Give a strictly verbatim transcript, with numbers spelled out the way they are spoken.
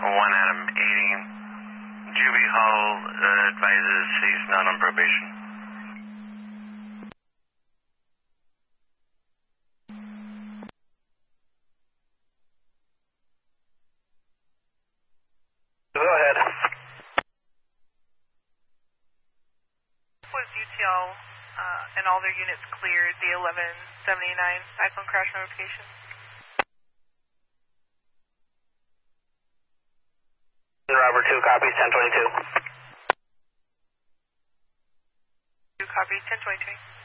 one Adam eighty. Juvie Hall uh, advises he's not on probation. Go ahead. Was U T L uh, and all their units cleared the eleven seventy-nine Cyclone crash notification? Robert two copies, ten twenty-two. two copies, ten twenty-two.